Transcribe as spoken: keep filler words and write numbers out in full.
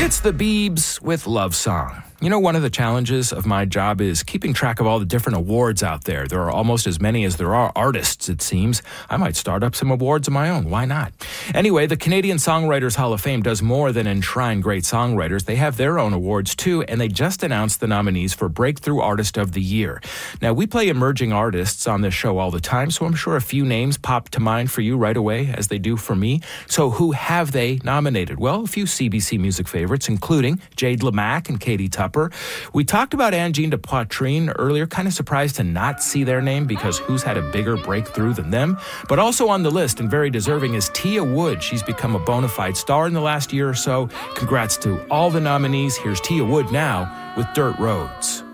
It's the Biebs with Love Song. You know, one of the challenges of my job is keeping track of all the different awards out there. There are almost as many as there are artists, it seems. I might start up some awards of my own. Why not? Anyway, the Canadian Songwriters Hall of Fame does more than enshrine great songwriters. They have their own awards, too, and they just announced the nominees for Breakthrough Artist of the Year. Now, we play emerging artists on this show all the time, so I'm sure a few names pop to mind for you right away, as they do for me. So who have they nominated? Well, a few C B C Music favorites, including Jade Lamack and Katie Tupper. We talked about Angine de Poitrine earlier, kind of surprised to not see their name because who's had a bigger breakthrough than them? But also on the list and very deserving is Tia Wood. She's become a bona fide star in the last year or so. Congrats to all the nominees. Here's Tia Wood now with Dirt Roads.